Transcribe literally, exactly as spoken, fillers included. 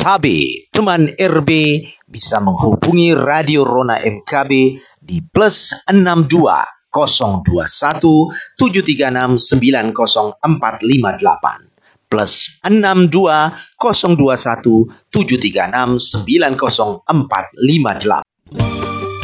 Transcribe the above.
K B. Teman R B bisa menghubungi Radio Rona M K B di plus enam dua nol dua satu tujuh tiga enam sembilan nol empat lima delapan plus enam dua nol dua satu tujuh tiga enam sembilan nol empat lima delapan.